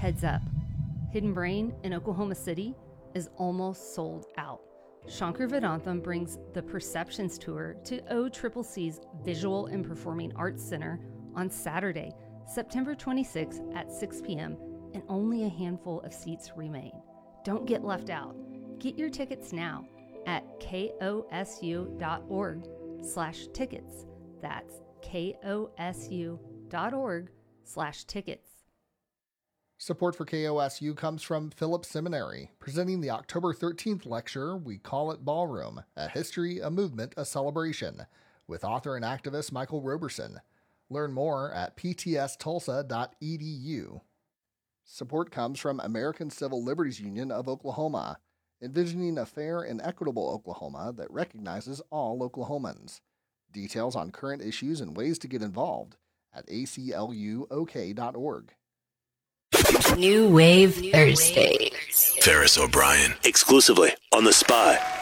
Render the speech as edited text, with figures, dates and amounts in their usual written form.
Heads up, Hidden Brain in Oklahoma City is almost sold out. Shankar Vedantam brings the Perceptions Tour to OCCC's Visual and Performing Arts Center on Saturday, September 26th at 6 p.m., and only a handful of seats remain. Don't get left out. Get your tickets now at kosu.org/tickets. That's kosu.org/tickets. Support for KOSU comes from Phillips Seminary, presenting the October 13th lecture, We Call It Ballroom, A History, a Movement, a Celebration, with author and activist Michael Roberson. Learn more at ptstulsa.edu. Support comes from American Civil Liberties Union of Oklahoma, envisioning a fair and equitable Oklahoma that recognizes all Oklahomans. Details on current issues and ways to get involved at acluok.org. New Wave Thursdays. Ferris O'Brien, exclusively on The Spot.